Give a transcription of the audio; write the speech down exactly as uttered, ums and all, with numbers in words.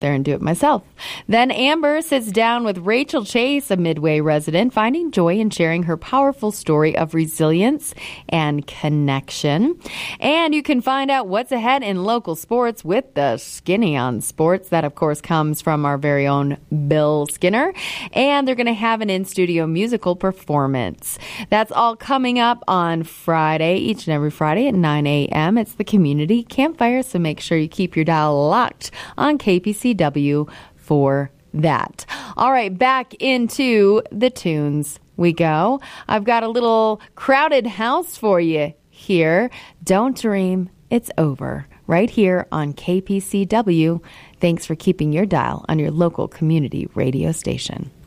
there and do it myself. Then Amber sits down with Rachel Chase, a Midway resident, finding joy in sharing her powerful story of resilience and connection. And you can find out what's ahead in local sports with the Skinny on Sports. That, of course, comes from our very own Bill Skinner. And they're going to have an in-studio musical performance. That's all coming up on Friday, each and every Friday at nine a.m. It's the Community Campfire, so make sure you keep your dial locked on K P C W for that. All right, back into the tunes we go. I've got a little Crowded House for you here. Don't Dream It's Over, right here on K P C W. Thanks for keeping your dial on your local community radio station.